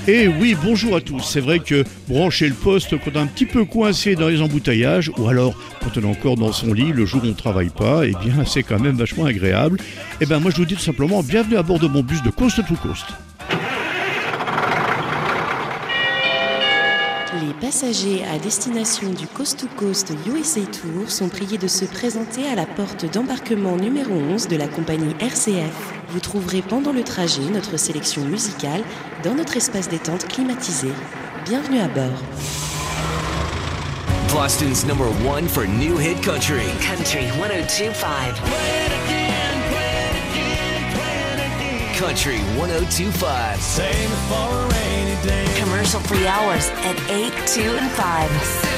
Et oui, bonjour à tous. C'est vrai que brancher le poste quand on est un petit peu coincé dans les embouteillages, ou alors quand on est encore dans son lit le jour où on ne travaille pas, eh bien c'est quand même vachement agréable. Eh bien moi je vous dis tout simplement bienvenue à bord de mon bus de Coast to Coast. Les passagers à destination du Coast to Coast USA Tour sont priés de se présenter à la porte d'embarquement numéro 11 de la compagnie RCF. Vous trouverez pendant le trajet notre sélection musicale dans notre espace détente climatisé. Bienvenue à bord. Boston's number one for new hit country. Country 102.5. Country 102.5. Save it for a rainy day. Commercial-free hours at 8, 2, and 5.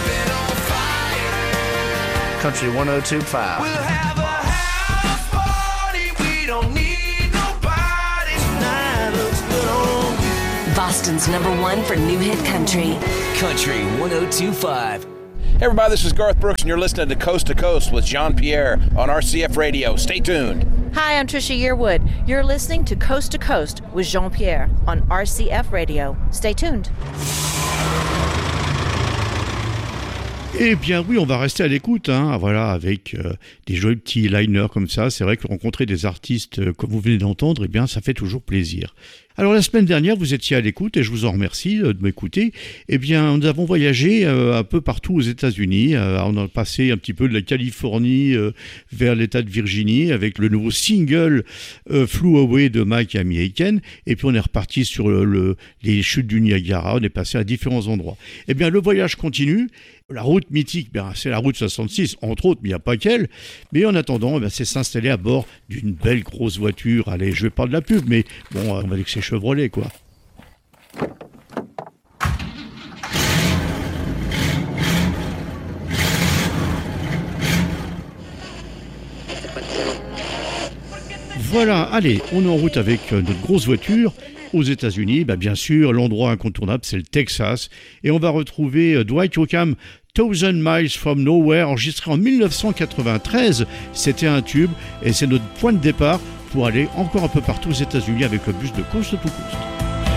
Country 102.5. We'll have a house party. We don't need nobody. Tonight looks good on you. Boston's number one for new hit country. Country 102.5. Hey everybody, this is Garth Brooks and you're listening to Coast with Jean-Pierre on RCF Radio. Stay tuned. Hi, I'm Trisha Yearwood. You're listening to Coast with Jean-Pierre on RCF Radio. Stay tuned. Eh bien oui, on va rester à l'écoute, voilà, avec des jolis petits liners comme ça. C'est vrai que rencontrer des artistes comme vous venez d'entendre, eh bien ça fait toujours plaisir. Alors la semaine dernière, vous étiez à l'écoute et je vous en remercie de m'écouter. Eh bien, nous avons voyagé un peu partout aux États-Unis. On a passé un petit peu de la Californie vers l'État de Virginie avec le nouveau single Flew Away de Mike et Amy Aiken. Et puis on est reparti sur les chutes du Niagara. On est passé à différents endroits. Eh bien, le voyage continue. La route mythique, c'est la route 66, entre autres, mais il n'y a pas qu'elle. Mais en attendant, c'est s'installer à bord d'une belle grosse voiture. Allez, je ne vais pas de la pub, mais bon, on va dire que c'est Chevrolet, quoi. Voilà, allez, on est en route avec notre grosse voiture. Aux États-Unis, bien sûr, l'endroit incontournable, c'est le Texas. Et on va retrouver Dwight Yoakam, 1000 Miles from Nowhere, enregistré en 1993. C'était un tube et c'est notre point de départ pour aller encore un peu partout aux États-Unis avec le bus de Coast to Coast.